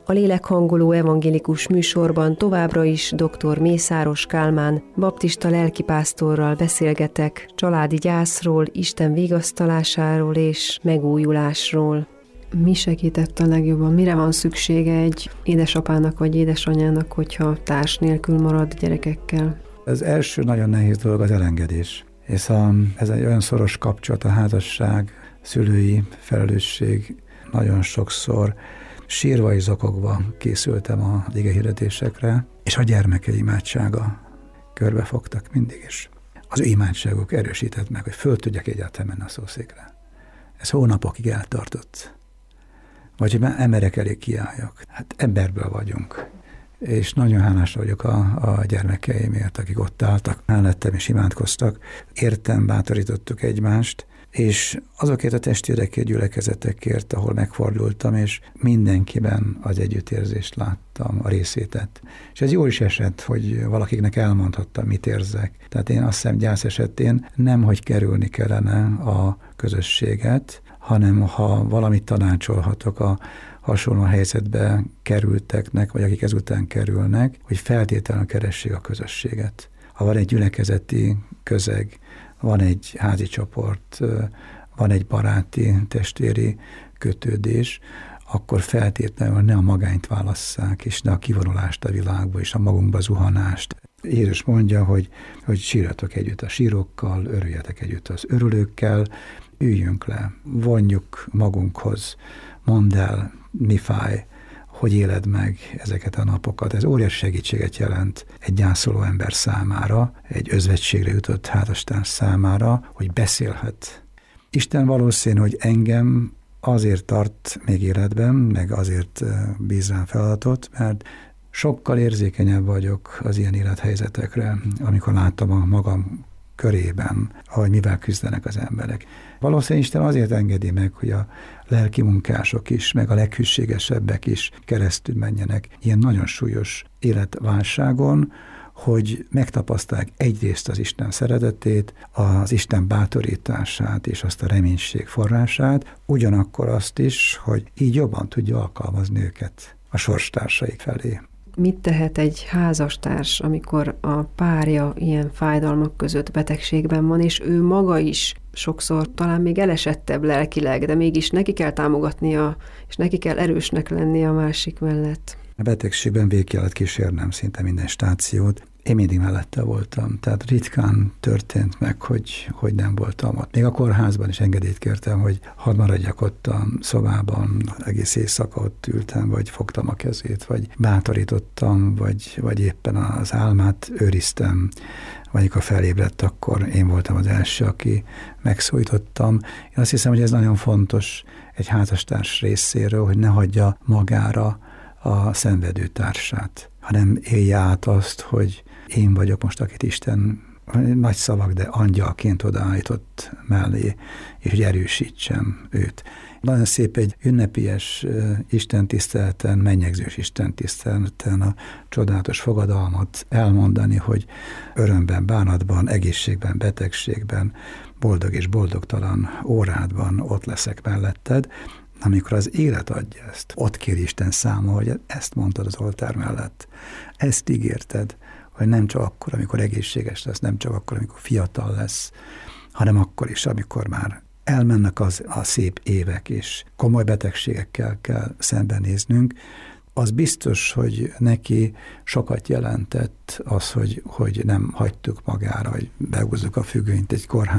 A lélekhangoló evangélikus műsorban továbbra is dr. Mészáros Kálmán baptista lelkipásztorral beszélgetek családi gyászról, Isten vigasztalásáról és megújulásról. Mi segített a legjobban? Mire van szüksége egy édesapának vagy édesanyának, hogyha társ nélkül marad gyerekekkel? Az első nagyon nehéz dolog az elengedés. És ez egy olyan szoros kapcsolat, a házasság, szülői felelősség, nagyon sokszor sírva és zokogva készültem a igehirdetésekre, és a gyermekei imádsága körbefogtak mindig is. Az ő imádságuk erősített meg, hogy föl tudjak egyáltalán menni a szószékre. Ez hónapokig eltartott. Vagy hogy már emberek elé kiálljak. Hát emberből vagyunk. És nagyon hálás vagyok a gyermekeimért, akik ott álltak mellettem és imádkoztak. Értem, bátorítottuk egymást, és azokért a testvérekért, gyülekezetekért, ahol megfordultam, és mindenkiben az együttérzést láttam, a részvétet. És ez jó is esett, hogy valakiknek elmondhattam, mit érzek. Tehát én azt hiszem, gyász esetén nem, hogy kerülni kellene a közösséget, hanem ha valamit tanácsolhatok a hasonló helyzetbe kerülteknek, vagy akik ezután kerülnek, hogy feltétlenül keressék a közösséget. Ha van egy gyülekezeti közeg, van egy házi csoport, van egy baráti, testvéri kötődés, akkor feltétlenül ne a magányt válasszák, és ne a kivonulást a világba, és a magunkba zuhanást. Jézus mondja, hogy sírjatok együtt a sírokkal, örüljetek együtt az örülőkkel, üljünk le, vonjuk magunkhoz, mondd el, mi fáj, hogy éled meg ezeket a napokat. Ez óriási segítséget jelent egy gyászoló ember számára, egy özvegységre jutott házastárs számára, hogy beszélhet. Isten valószínű, hogy engem azért tart még életben, meg azért bíz rám feladatot, mert sokkal érzékenyebb vagyok az ilyen élethelyzetekre, amikor látom a magam körében, ahogy mivel küzdenek az emberek. Valószínűleg Isten azért engedi meg, hogy a lelki munkások is, meg a leghűségesebbek is keresztül menjenek ilyen nagyon súlyos életválságon, hogy megtapasztalják egyrészt az Isten szeretetét, az Isten bátorítását és azt a reménység forrását, ugyanakkor azt is, hogy így jobban tudja alkalmazni őket a sorstársaik felé. Mit tehet egy házastárs, amikor a párja ilyen fájdalmak között betegségben van, és ő maga is sokszor talán még elesettebb lelkileg, de mégis neki kell támogatnia, és neki kell erősnek lennie a másik mellett? A betegségben végig kellett kísérnem szinte minden stációt. Én mindig mellette voltam, tehát ritkán történt meg, hogy nem voltam ott. Még a kórházban is engedélyt kértem, hogy hadd maradjak ott a szobában, egész éjszaka ott ültem, vagy fogtam a kezét, vagy bátorítottam, vagy éppen az álmát őriztem, vagy amikor felébredt, akkor én voltam az első, aki megszólítottam. Én azt hiszem, hogy ez nagyon fontos egy házastárs részéről, hogy ne hagyja magára a szenvedő társát, hanem élje át azt, hogy én vagyok most, akit Isten nagy szavak, de angyalként odaállított mellé, és hogy erősítsem őt. Nagyon szép egy ünnepies istentiszteleten, mennyegzős istentiszteleten a csodálatos fogadalmat elmondani, hogy örömben, bánatban, egészségben, betegségben, boldog és boldogtalan órádban ott leszek melletted. Amikor az élet adja ezt, ott kér Isten száma, hogy ezt mondtad az oltár mellett. Ezt ígérted, hogy nem csak akkor, amikor egészséges lesz, nem csak akkor, amikor fiatal lesz, hanem akkor is, amikor már elmennek a szép évek, és komoly betegségekkel kell szembenéznünk. Az biztos, hogy neki sokat jelentett az, hogy nem hagytuk magára, hogy behúzzuk a függönyt egy kórházba,